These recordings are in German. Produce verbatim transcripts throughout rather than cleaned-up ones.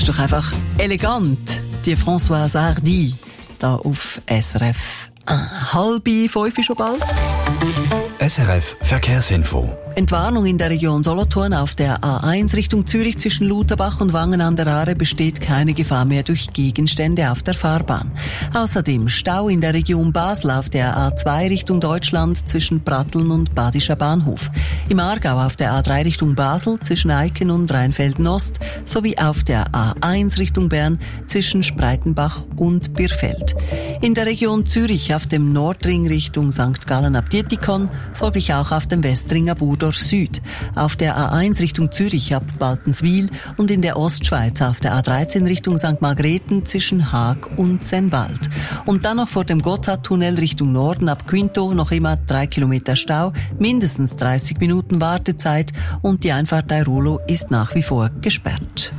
ist doch einfach elegant, die Françoise Hardy, da auf S R F. Halb fünf ist schon bald. S R F Verkehrsinfo. Entwarnung in der Region Solothurn auf der A eins Richtung Zürich zwischen Lutherbach und Wangen an der Aare besteht keine Gefahr mehr durch Gegenstände auf der Fahrbahn. Außerdem Stau in der Region Basel auf der A zwei Richtung Deutschland zwischen Pratteln und Badischer Bahnhof. Im Aargau auf der A drei Richtung Basel zwischen Eiken und Rheinfelden Ost sowie auf der A eins Richtung Bern zwischen Spreitenbach und Birfeld. In der Region Zürich auf dem Nordring Richtung Sankt Gallen ab Dietikon, folglich auch auf dem Westring ab Urdorf Süd, auf der A eins Richtung Zürich ab Baltenswil und in der Ostschweiz auf der A dreizehn Richtung Sankt Margrethen zwischen Haag und Sennwald. Und dann noch vor dem Gotthardtunnel Richtung Norden ab Quinto noch immer drei Kilometer Stau, mindestens dreißig Minuten Wartezeit und die Einfahrt Airulo ist nach wie vor gesperrt.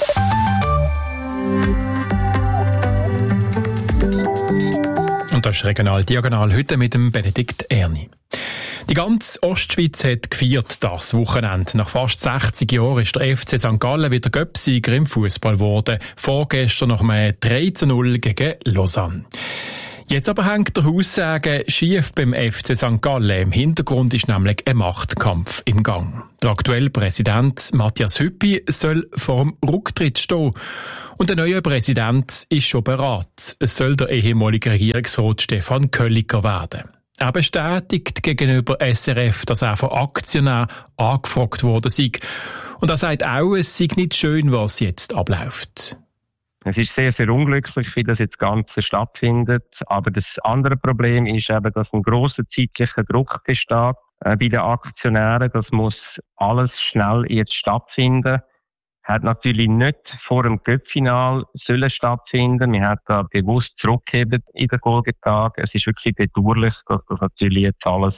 Und das ist Regional Diagonal heute mit dem Benedikt Erni. Die ganze Ostschweiz hat gefeiert das Wochenende. Nach fast sechzig Jahren ist der F C Sankt Gallen wieder Göpsieger im Fußball geworden. Vorgestern nach einem drei zu null gegen Lausanne. Jetzt aber hängt der Haussagen schief beim F C Sankt Gallen. Im Hintergrund ist nämlich ein Machtkampf im Gang. Der aktuelle Präsident Matthias Hüppi soll vor dem Rücktritt stehen. Und der neue Präsident ist schon beraten. Es soll der ehemalige Regierungsrat Stefan Kölliker werden. Er bestätigt gegenüber S R F, dass er von Aktionären angefragt worden sei. Und er sagt auch, es sei nicht schön, was jetzt abläuft. Es ist sehr, sehr unglücklich, wie das jetzt Ganze stattfindet. Aber das andere Problem ist eben, dass ein grosser zeitlicher Druck besteht äh, bei den Aktionären. Das muss alles schnell jetzt stattfinden. Hat natürlich nicht vor dem Cup-Final sollen stattfinden. Wir haben da bewusst zurückgegeben in den Folgetagen. Es ist wirklich bedauerlich, dass das natürlich jetzt alles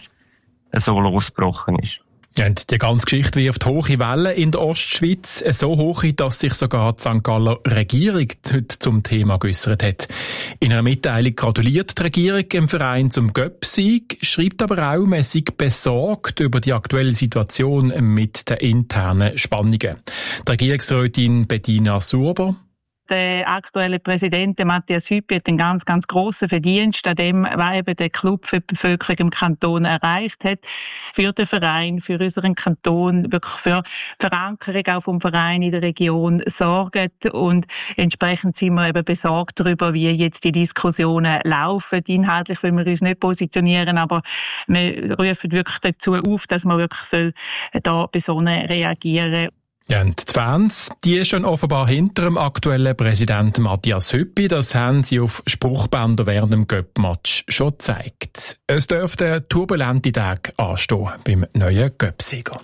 so losgebrochen ist. Ja, und die ganze Geschichte wirft hohe Wellen in der Ostschweiz, so hoch, dass sich sogar die Sankt Galler Regierung heute zum Thema geäussert hat. In einer Mitteilung gratuliert die Regierung im Verein zum Göpp-Sieg, schreibt aber auch, man sei besorgt über die aktuelle Situation mit den internen Spannungen. Die Regierungsrätin Bettina Surber: Der aktuelle Präsident Matthias Hüppi hat einen ganz, ganz grossen Verdienst an dem, was eben der Club für die Bevölkerung im Kanton erreicht hat. Für den Verein, für unseren Kanton, wirklich für Verankerung auch vom Verein in der Region sorgt. Und entsprechend sind wir eben besorgt darüber, wie jetzt die Diskussionen laufen. Inhaltlich wollen wir uns nicht positionieren, aber wir rufen wirklich dazu auf, dass man wirklich soll da besonnen reagieren. Ja, und die Fans, die stehen offenbar hinter dem aktuellen Präsidenten Matthias Hüppi. Das haben sie auf Spruchbändern während dem Göpp-Match schon gezeigt. Es dürfte turbulente Tage anstehen beim neuen Göpp-Sieger.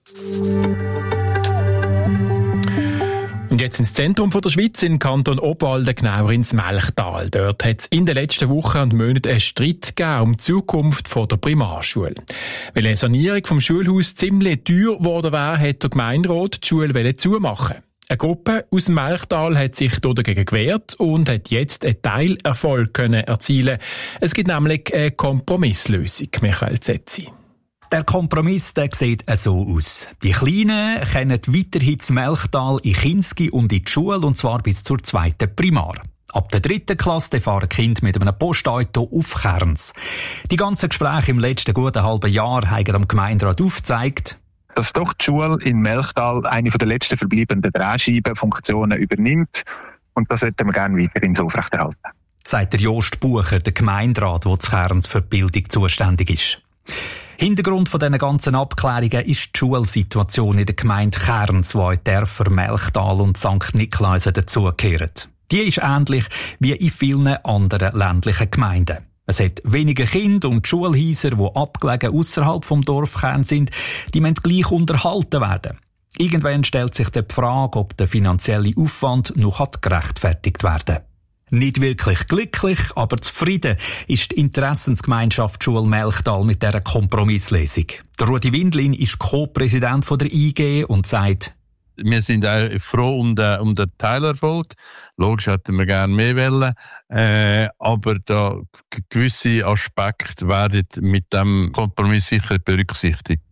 Und jetzt ins Zentrum der Schweiz, in Kanton Obwalden, genauer ins Melchtal. Dort hat es in den letzten Wochen und Monaten einen Streit gegeben um die Zukunft der Primarschule. Weil eine Sanierung vom Schulhaus ziemlich teuer geworden wäre, hat der Gemeinderat die Schule zumachen. Eine Gruppe aus dem Melchtal hat sich dagegen gewehrt und hat jetzt einen Teilerfolg können erzielen. Es gibt nämlich eine Kompromisslösung, Michael Zetzi. Der Kompromiss, der sieht so aus. Die Kleinen können weiterhin das Melchtal in Kinski und in die Schule, und zwar bis zur zweiten Primar. Ab der dritten Klasse fahren Kinder mit einem Postauto auf Kerns. Die ganzen Gespräche im letzten guten halben Jahr haben am Gemeinderat aufgezeigt, dass doch die Schule in Melchtal eine der letzten verbleibenden Drehscheibenfunktionen übernimmt. Und das sollten wir gerne weiterhin so aufrechterhalten. Sagt der Jost Bucher, der Gemeinderat, der zu Kerns für die Bildung zuständig ist. Hintergrund von diesen ganzen Abklärungen ist die Schulsituation in der Gemeinde Kerns, die in Dörfer Melchtal und Sankt Niklaus dazugehören. Die ist ähnlich wie in vielen anderen ländlichen Gemeinden. Es hat weniger Kinder und die Schulhäuser, die abgelegen ausserhalb vom Dorfkern sind, die müssen gleich unterhalten werden. Irgendwann stellt sich die Frage, ob der finanzielle Aufwand noch gerechtfertigt werden kann. Nicht wirklich glücklich, aber zufrieden ist die Interessensgemeinschaft Schule Melchtal mit dieser Kompromisslesung. Der Rudi Windlin ist Co-Präsident der I G und sagt: Wir sind auch froh um den, um den Teilerfolg. Logisch hätten wir gerne mehr wollen, äh, aber da gewisse Aspekte werden mit dem Kompromiss sicher berücksichtigt.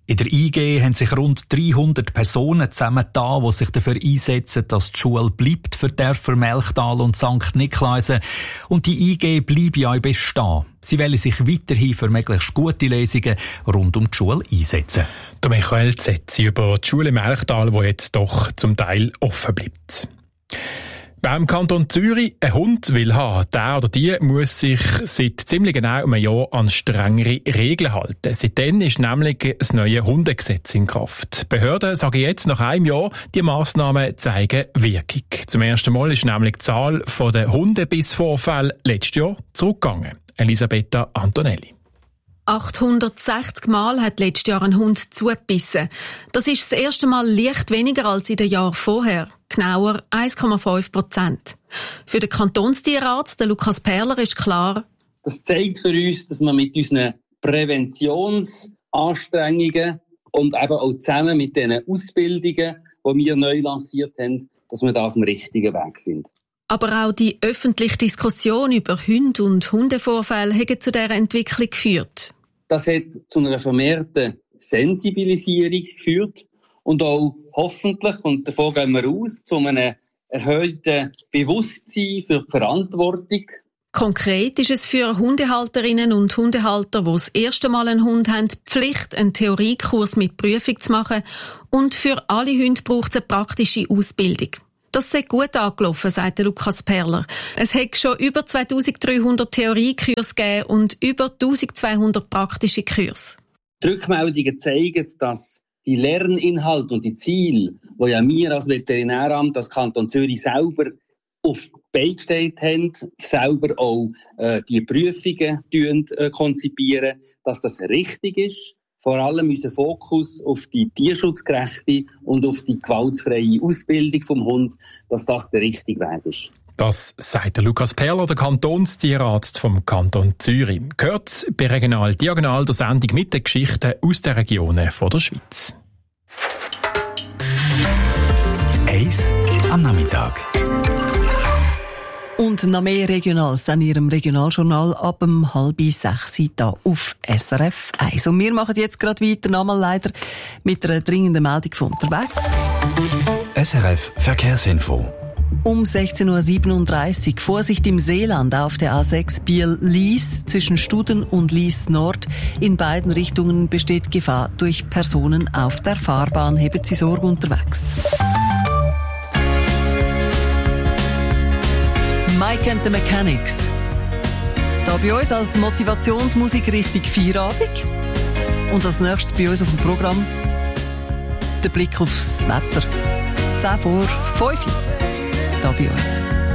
In der I G haben sich rund dreihundert Personen zusammengetan, die sich dafür einsetzen, dass die Schule bleibt für Dörfer Melchtal und Sankt Niklaisen. Und die I G bleibt ja bestehen. Sie wollen sich weiterhin für möglichst gute Lesungen rund um die Schule einsetzen. Der Michael Zetzi über die Schule Melchtal, die jetzt doch zum Teil offen bleibt. Wer im Kanton Zürich einen Hund will haben, der oder die muss sich seit ziemlich genau einem Jahr an strengere Regeln halten. Seitdem ist nämlich das neue Hundegesetz in Kraft. Die Behörden sagen jetzt nach einem Jahr, die Massnahmen zeigen Wirkung. Zum ersten Mal ist nämlich die Zahl der Hundebissvorfälle letztes Jahr zurückgegangen. Elisabetta Antonelli. achthundertsechzig Mal hat letztes Jahr ein Hund zugebissen. Das ist das erste Mal leicht weniger als in den Jahren vorher. Genauer eins Komma fünf Prozent. Für den Kantonstierarzt, den Lukas Perler, ist klar: Das zeigt für uns, dass wir mit unseren Präventionsanstrengungen und eben auch zusammen mit den Ausbildungen, die wir neu lanciert haben, dass wir da auf dem richtigen Weg sind. Aber auch die öffentliche Diskussion über Hunde und Hundevorfälle hat zu dieser Entwicklung geführt. Das hat zu einer vermehrten Sensibilisierung geführt und auch hoffentlich, und davon gehen wir aus, zu einem erhöhten Bewusstsein für die Verantwortung. Konkret ist es für Hundehalterinnen und Hundehalter, die das erste Mal einen Hund haben, Pflicht, einen Theoriekurs mit Prüfung zu machen, und für alle Hunde braucht es eine praktische Ausbildung. Das sei gut angelaufen, sagt Lukas Perler. Es hat schon über zweitausenddreihundert Theoriekurse gegeben und über eintausendzweihundert praktische Kurse. Die Rückmeldungen zeigen, dass die Lerninhalte und die Ziele, die ja wir als Veterinäramt, als Kanton Zürich selber auf die Beine gestellt haben, selber auch äh, die Prüfungen äh, konzipieren, dass das richtig ist. Vor allem unser Fokus auf die tierschutzgerechte und auf die gewaltfreie Ausbildung vom Hund, dass das der richtige Weg ist. Das sagt der Lukas Perler, der Kantonstierarzt vom Kanton Zürich. Gehört bei Regional Diagonal der Sendung mit den Geschichten aus den Regionen von der Schweiz. Eis am Nachmittag. Und noch mehr Regionales an Ihrem Regionaljournal ab um halb sechs hier auf S R F eins. Und wir machen jetzt gerade weiter, nochmal leider mit einer dringenden Meldung von unterwegs. S R F Verkehrsinfo. Um sechzehn Uhr siebenunddreißig Vorsicht im Seeland auf der A sechs Biel-Lies zwischen Studen und Lies Nord. In beiden Richtungen besteht Gefahr durch Personen auf der Fahrbahn. Haben Sie Sorge unterwegs. Mike and the Mechanics. Da bei uns als Motivationsmusik richtig Feierabend. Und als nächstes bei uns auf dem Programm der Blick aufs Wetter. zehn vor fünf da bei uns.